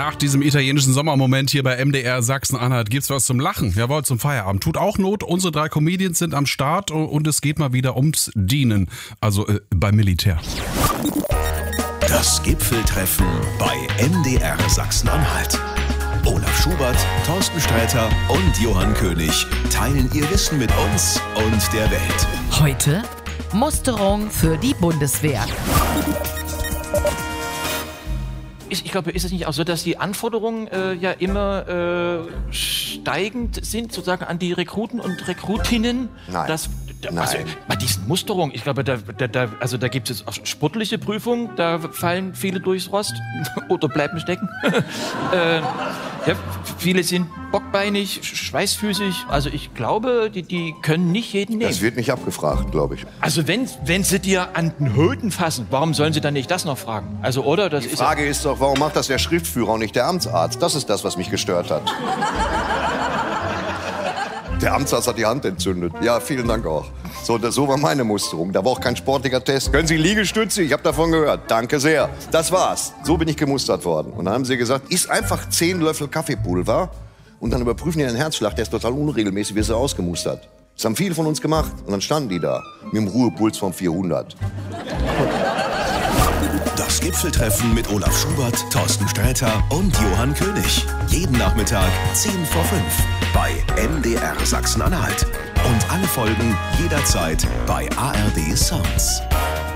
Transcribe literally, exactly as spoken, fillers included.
Nach diesem italienischen Sommermoment hier bei M D R Sachsen-Anhalt gibt's was zum Lachen. Jawohl, zum Feierabend. Tut auch Not. Unsere drei Comedians sind am Start und es geht mal wieder ums Dienen. Also äh, beim Militär. Das Gipfeltreffen bei M D R Sachsen-Anhalt. Olaf Schubert, Thorsten Sträter und Johann König teilen ihr Wissen mit uns und der Welt. Heute Musterung für die Bundeswehr. Ich, ich glaube, ist es nicht auch so, dass die Anforderungen äh, ja immer äh, steigend sind, sozusagen an die Rekruten und Rekrutinnen? Nein. Dass, Nein. Also bei diesen Musterungen, ich glaube, da, da, da, also da gibt es auch sportliche Prüfungen, da fallen viele durchs Rost oder bleiben stecken. äh, ja, viele sind bockbeinig, schweißfüßig. Also ich glaube, die, die können nicht jeden nehmen. Das wird nicht abgefragt, glaube ich. Also wenn, wenn sie dir an den Hoden fassen, warum sollen sie dann nicht das noch fragen? Also oder? Das Die ist Frage ist doch, warum macht das der Schriftführer und nicht der Amtsarzt? Das ist das, was mich gestört hat. Der Amtsarzt hat die Hand entzündet. Ja, vielen Dank auch. So, das, so war meine Musterung. Da war auch kein sportlicher Test. Können Sie Liegestütze? Ich habe davon gehört. Danke sehr. Das war's. So bin ich gemustert worden. Und dann haben sie gesagt, iss einfach zehn Löffel Kaffeepulver und dann überprüfen die den Herzschlag. Der ist total unregelmäßig, wie sie ausgemustert. Das haben viele von uns gemacht. Und dann standen die da mit dem Ruhepuls von vierhundert. Das Gipfeltreffen mit Olaf Schubert, Thorsten Sträter und Johann König. Jeden Nachmittag zehn vor fünf bei M D R Sachsen-Anhalt. Und alle Folgen jederzeit bei A R D Sounds.